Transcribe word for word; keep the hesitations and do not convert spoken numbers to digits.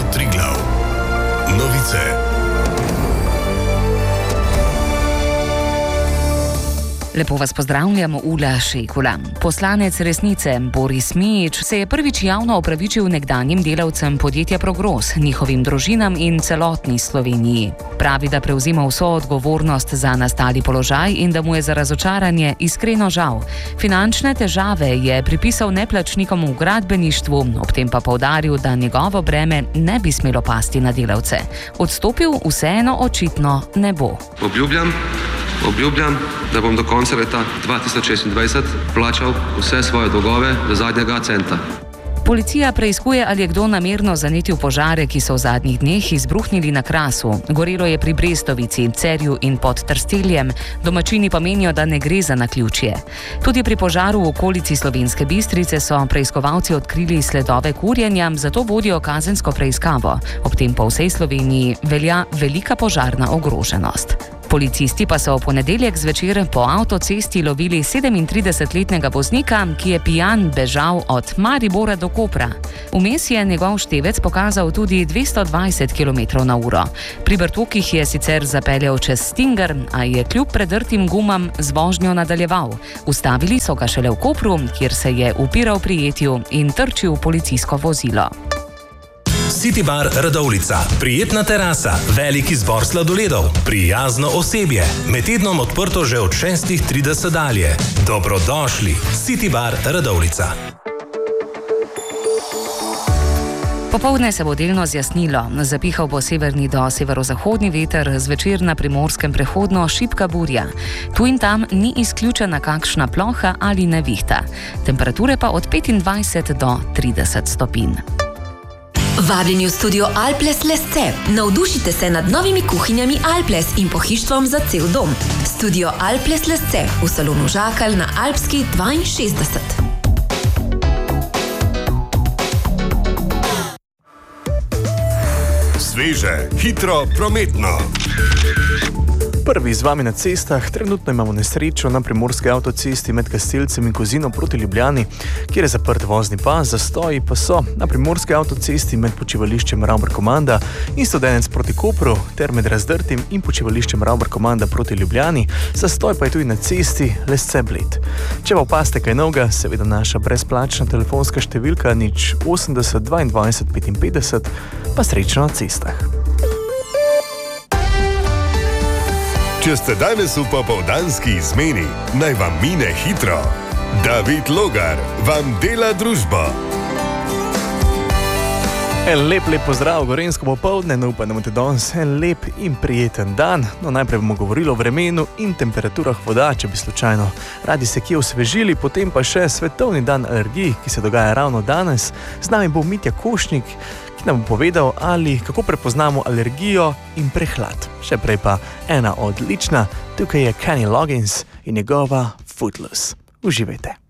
Triglav. Novice. Lepo vas pozdravljamo, Ula Šekula. Poslanec Resnice Boris Mijić se je prvič javno opravičil nekdanjim delavcem podjetja Progros, njihovim družinam in celotni Sloveniji. Pravi, da prevzima vso odgovornost za nastali položaj in da mu je za razočaranje iskreno žal. Finančne težave je pripisal neplačnikom v gradbeništvu, ob tem pa poudaril, da njegovo breme ne bi smelo pasti na delavce. Odstopil vseeno očitno ne bo. Obljubljam, obljubljam, da bom do konca leta dva tisoč šestindvajset plačal vse svoje dolgove do zadnjega centa. Policija preiskuje, ali je kdo namerno zanetil požare, ki so v zadnjih dneh izbruhnili na Krasu. Gorelo je pri Brestovici, Cerju in pod Trsteljem. Domačini pa menijo, da ne gre za naključje. Tudi pri požaru v okolici Slovenske Bistrice so preiskovalci odkrili sledove kurjenja, zato vodijo kazensko preiskavo. Ob tem po vsej Sloveniji velja velika požarna ogroženost. Policisti pa so v ponedeljek zvečer po avtocesti lovili sedemintridesetletnega voznika, ki je pijan bežal od Maribora do Kopra. Vmes je njegov števec pokazal tudi dvesto dvajset kilometrov na uro. Pri Brtokih je sicer zapeljal čez Stinger, a je kljub predrtim gumam z vožnjo nadaljeval. Ustavili so ga šele v Kopru, kjer se je upiral prijetju in trčil v policijsko vozilo. City Bar Radovljica. Prijetna terasa, velik izbor sladoledov, prijazno osebje. Med tednom odprto že od šestih trideset dalje. Dobrodošli. City Bar Radovljica. Popoldne se bo delno zjasnilo. Zapihal bo severni do severozahodni veter, zvečer na Primorskem prehodno šibka burja. Tu in tam ni izključena kakšna ploha ali nevihta. Temperature pa od petindvajset do trideset stopinj. Vabljeni v studio Alples Lesce. Navdušite se nad novimi kuhinjami Alples in pohištvom za cel dom. Studio Alples Lesce v salonu Žakalj na Alpski dvainšestdeset. Sveže, hitro, prometno. Prvi z vami na cestah. Trenutno imamo nesrečo na primorski avtocesti med Kastelcem in Kozino proti Ljubljani, kjer je zaprt vozni pas, zastoji pa so na primorski avtocesti med počivališčem Ravbar-Komanda in Studenec proti Kopru ter med Razdrtim in počivališčem Ravbar-Komanda proti Ljubljani, zastoj pa je tudi na cesti Lesce-Bled. Če pa opaste kaj novega, seveda naša brezplačna telefonska številka nič osemdeset dvaindvajset petinpetdeset, pa srečno na cestah. Če ste danes v popoldanski izmeni, naj vam mine hitro. David Logar vam dela družbo. En lep, lep pozdrav, gorenjsko popoldne, no upam, da imate danes en lep in prijeten dan. No, najprej bomo govorili o vremenu in temperaturah voda, če bi slučajno radi se kje osvežili, potem pa še svetovni dan alergij, ki se dogaja ravno danes. Z nami bo Mitja Košnik, ki nam bo povedal, ali kako prepoznamo alergijo in prehlad. Še prej pa ena odlična, tukaj je Kenny Loggins in njegova Footloose. Uživajte.